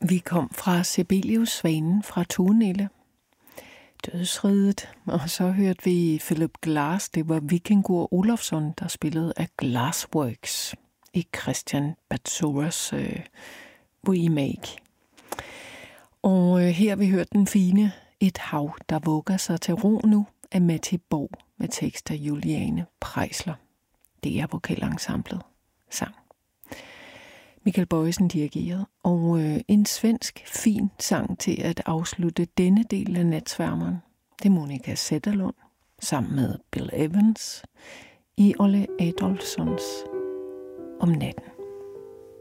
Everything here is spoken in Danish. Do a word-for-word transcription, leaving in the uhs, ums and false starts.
Vi kom fra Sibelius Svanen fra Tuonela, Dødsriget, og så hørte vi Philip Glass. Det var Vikingur Olofsson, der spillede af Glassworks i Christian Batzoras øh, remake. Og øh, her har vi hørt den fine Et hav, der vugger sig til ro nu af Matti Bo med tekst af Juliane Preisler. Det er vokalensemblet sang. Michael Bojesen dirigerede, og øh, en svensk fin sang til at afslutte denne del af Natsværmeren. Det er Monica Zetterlund sammen med Bill Evans i Olle Adolphsons Om natten.